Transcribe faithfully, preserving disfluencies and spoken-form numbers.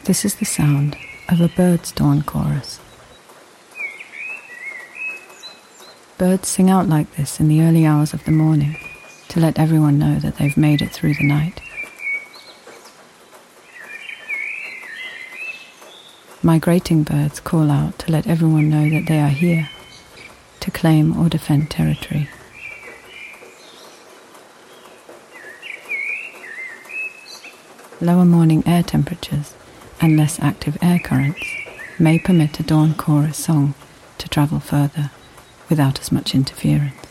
This is the sound of a bird's dawn chorus. Birds sing out like this in the early hours of the morning to let everyone know that they've made it through the night. Migrating birds call out to let everyone know that they are here, to claim or defend territory. Lower morning air temperatures and less active air currents may permit a dawn chorus song to travel further without as much interference.